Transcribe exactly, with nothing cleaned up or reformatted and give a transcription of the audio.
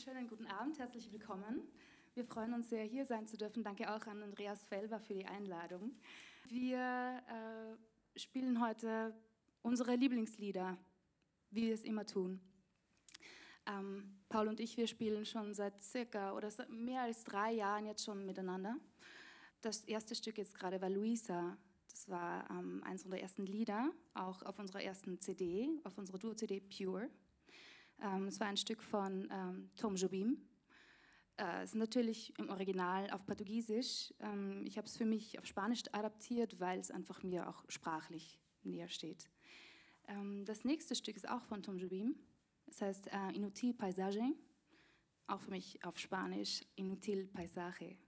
schönen guten Abend, herzlich willkommen. Wir freuen uns sehr, hier sein zu dürfen. Danke auch an Andreas Felber für die Einladung. Wir äh, spielen heute unsere Lieblingslieder, wie wir es immer tun. Ähm, Paul und ich, wir spielen schon seit circa oder seit mehr als drei Jahren jetzt schon miteinander. Das erste Stück jetzt gerade war Luisa. Das war ähm, eines unserer ersten Lieder, auch auf unserer ersten C D, auf unserer Duo-C D Pure. Ähm, es war ein Stück von ähm, Tom Jobim. Äh, es ist natürlich im Original auf Portugiesisch. Ähm, ich habe es für mich auf Spanisch adaptiert, weil es einfach mir auch sprachlich näher steht. Ähm, das nächste Stück ist auch von Tom Jobim. Es heißt äh, Inutil Paisagem. Auch für mich auf Spanisch Inutil Paisaje.